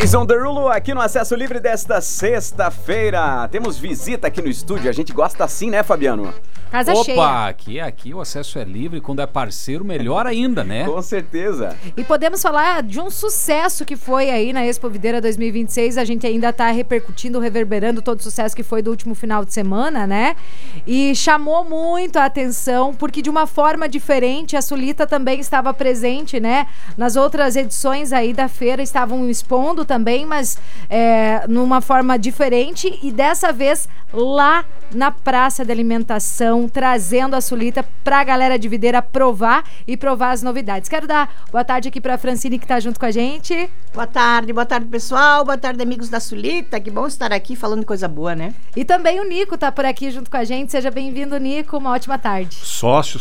Jason Derulo aqui no Acesso Livre desta sexta-feira. Temos visita aqui no estúdio, a gente gosta assim, né, Fabiano? Casa cheia. Opa, aqui o acesso é livre, quando é parceiro melhor ainda, né? Com certeza. E podemos falar de um sucesso que foi aí na Expo Videira 2026, a gente ainda tá repercutindo, reverberando todo o sucesso que foi do último final de semana, né? E chamou muito a atenção, porque de uma forma diferente, a Sulita também estava presente, né? Nas outras edições aí da feira estavam expondo também, mas numa forma diferente, e dessa vez lá na Praça de Alimentação, trazendo a Sulita pra galera de Videira provar as novidades. Quero dar boa tarde aqui pra Francine, que tá junto com a gente. Boa tarde pessoal, boa tarde amigos da Sulita, que bom estar aqui falando de coisa boa, né? E também o Nico tá por aqui junto com a gente, seja bem-vindo, Nico, uma ótima tarde. Sócio.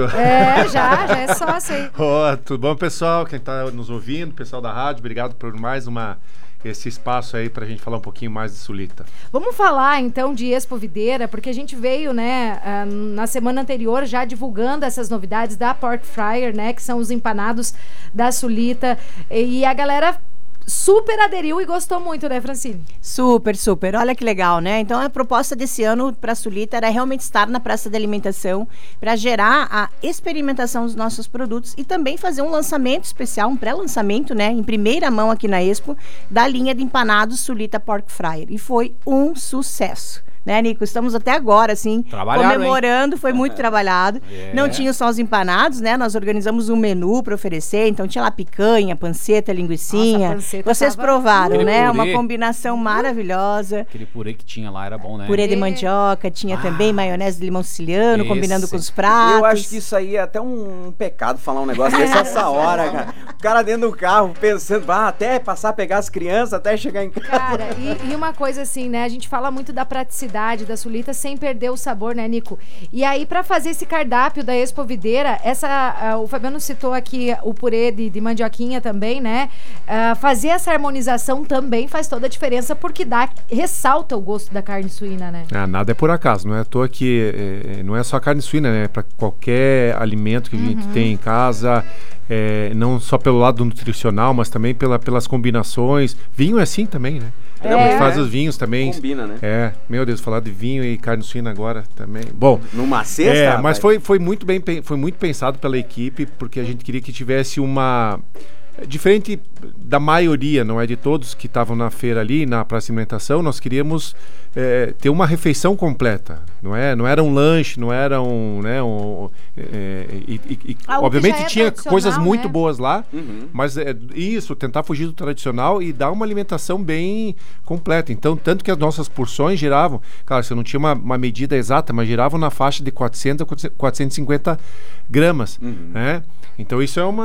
Já é sócio aí. Tudo bom, pessoal? Quem tá nos ouvindo, pessoal da rádio, obrigado por mais esse espaço aí pra gente falar um pouquinho mais de Sulita. Vamos falar então de Expo Videira, porque a gente veio, né, na semana anterior já divulgando essas novidades da Pork Fryer, né, que são os empanados da Sulita, e a galera super aderiu e gostou muito, né, Francine? Super. Olha que legal, né? Então a proposta desse ano para a Sulita era realmente estar na Praça da Alimentação para gerar a experimentação dos nossos produtos e também fazer um lançamento especial, um pré-lançamento, né, em primeira mão aqui na Expo, da linha de empanados Sulita Pork Fryer. E foi um sucesso. Né, Nico? Estamos até agora, assim, comemorando, foi muito trabalhado. Não tinha só os empanados, né? Nós organizamos um menu para oferecer, então tinha lá picanha, panceta, linguicinha. Vocês provaram, né? Purê. Uma combinação maravilhosa. Aquele purê que tinha lá era bom, né? Purê de mandioca, tinha também maionese de limão siciliano, combinando com os pratos. Eu acho que isso aí é até um pecado falar um negócio desse essa hora, cara. O cara dentro do carro pensando, até passar a pegar as crianças, até chegar em casa. Cara, e uma coisa assim, né? A gente fala muito da praticidade da Sulita sem perder o sabor, né, Nico? E aí, pra fazer esse cardápio da Expo Videira, o Fabiano citou aqui o purê de mandioquinha também, né? Fazer essa harmonização também faz toda a diferença, porque ressalta o gosto da carne suína, né? Nada é por acaso, não é à toa que não é só a carne suína, né? Para qualquer alimento que a gente tem em casa, não só pelo lado nutricional, mas também pelas combinações. Vinho é assim também, né? A gente faz os vinhos também. Combina, né? Meu Deus, falar de vinho e carne suína agora também. Bom, numa cesta? Mas foi muito pensado pela equipe, porque a gente queria que tivesse uma... Diferente da maioria, não é, de todos que estavam na feira ali, na Praça de Alimentação, nós queríamos ter uma refeição completa, não é? Não era um lanche, não era obviamente tinha coisas muito boas lá, mas tentar fugir do tradicional e dar uma alimentação bem completa. Então, tanto que as nossas porções giravam, claro, você não tinha uma medida exata, mas giravam na faixa de 400 a 450 gramas, né? Então, isso é uma